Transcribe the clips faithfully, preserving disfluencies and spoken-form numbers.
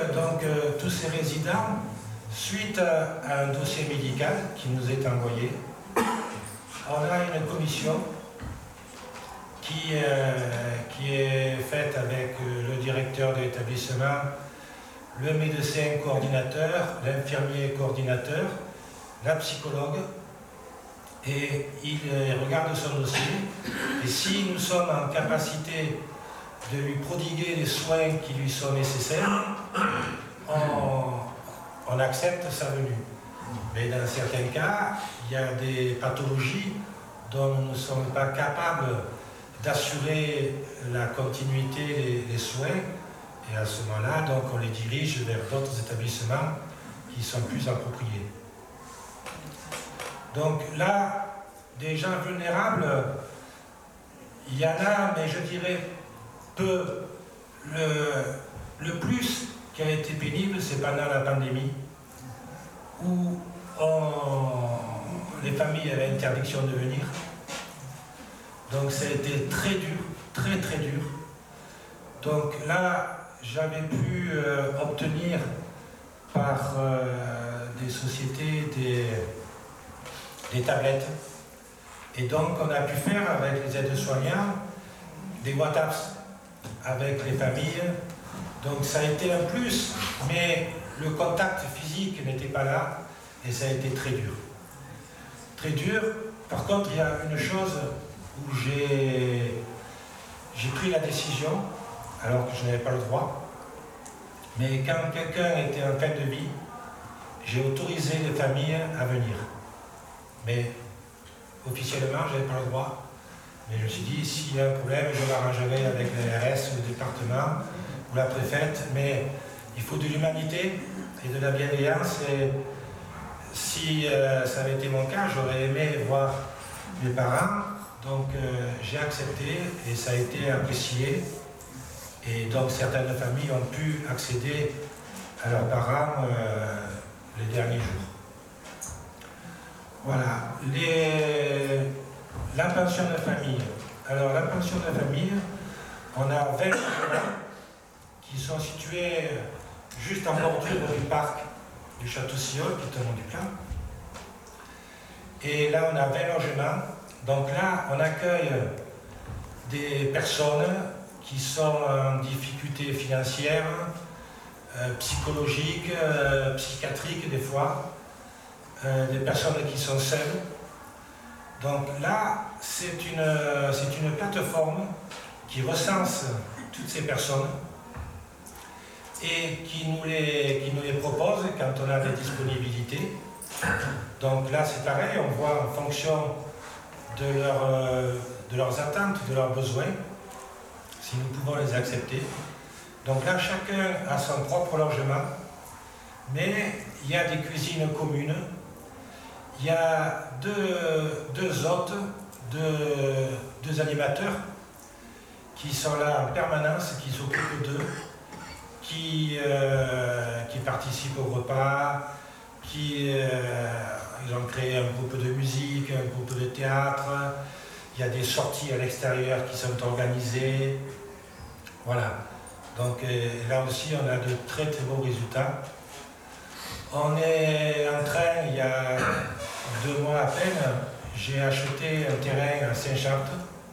donc, euh, tous ces résidents, suite à, à un dossier médical qui nous est envoyé, on a une commission qui, euh, qui est faite avec le directeur de l'établissement, le médecin coordinateur, l'infirmier coordinateur, la psychologue, et il regarde son dossier, et si nous sommes en capacité de lui prodiguer les soins qui lui sont nécessaires, on, on accepte sa venue. Mais dans certains cas, il y a des pathologies dont nous ne sommes pas capables d'assurer la continuité des, des soins, et à ce moment-là, donc on les dirige vers d'autres établissements qui sont plus appropriés. Donc là, des gens vulnérables, il y en a, mais je dirais peu. Le, le plus qui a été pénible, c'est pendant la pandémie, où on, les familles avaient interdiction de venir. Donc ça a été très dur, très très dur. Donc là, j'avais pu euh, obtenir par euh, des sociétés des, des tablettes. Et donc on a pu faire avec les aides-soignants des WhatsApps avec les familles. Donc ça a été un plus, mais le contact physique n'était pas là et ça a été très dur. Très dur. Par contre, il y a une chose où j'ai j'ai pris la décision, alors que je n'avais pas le droit. Mais quand quelqu'un était en fin de vie, j'ai autorisé les familles à venir. Mais officiellement, je n'avais pas le droit. Mais je me suis dit, s'il y a un problème, je m'arrangerai avec la R S, le département ou la préfète. Mais il faut de l'humanité et de la bienveillance. Et si euh, ça avait été mon cas, j'aurais aimé voir mes parents. Donc euh, j'ai accepté et ça a été apprécié. Et donc certaines familles ont pu accéder à leurs parents euh, les derniers jours. Voilà. Les... La pension de famille. Alors la pension de famille, on a vingt logements qui sont situés juste en bordure du parc du Château-Sillol, qui est au nom du plan. Et là, on a vingt logements. Donc là, on accueille des personnes qui sont en difficulté financière, euh, psychologique, euh, psychiatrique des fois, euh, des personnes qui sont seules. Donc là, c'est une, c'est une plateforme qui recense toutes ces personnes et qui nous, les, qui nous les propose quand on a des disponibilités. Donc là, c'est pareil, on voit en fonction de, leur, de leurs attentes, de leurs besoins, si nous pouvons les accepter. Donc là, chacun a son propre logement, mais il y a des cuisines communes. Il y a deux, deux hôtes, deux, deux animateurs qui sont là en permanence, qui s'occupent d'eux, qui, euh, qui participent au repas, qui euh, ils ont créé un groupe de musique, un groupe de théâtre. Il y a des sorties à l'extérieur qui sont organisées. Voilà. Donc euh, là aussi, on a de très très beaux résultats. On est en train, il y a deux mois à peine, j'ai acheté un terrain à Saint-Chartres.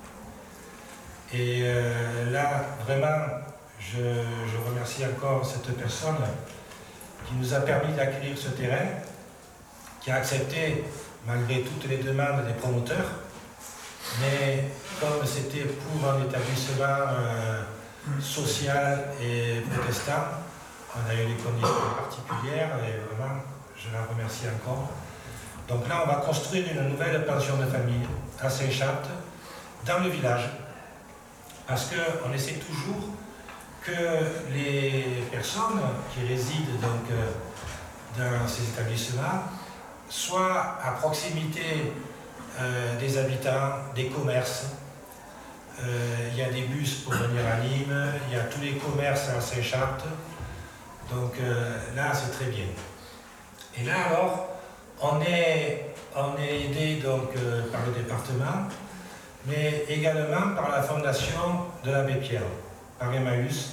Et euh, là, vraiment, je, je remercie encore cette personne qui nous a permis d'acquérir ce terrain, qui a accepté, malgré toutes les demandes des promoteurs. Mais comme c'était pour un établissement euh, social et protestant, on a eu des conditions particulières et vraiment, je la remercie encore. Donc là, on va construire une nouvelle pension de famille à Saint-Chartres, dans le village. Parce qu'on essaie toujours que les personnes qui résident donc, dans ces établissements soient à proximité euh, des habitants, des commerces. Euh, il y a des bus pour venir à Nîmes, il y a tous les commerces à Saint-Chartres. Donc euh, là, c'est très bien. Et là, alors, on est, on est aidé donc, euh, par le département, mais également par la fondation de l'abbé Pierre, par Emmaüs.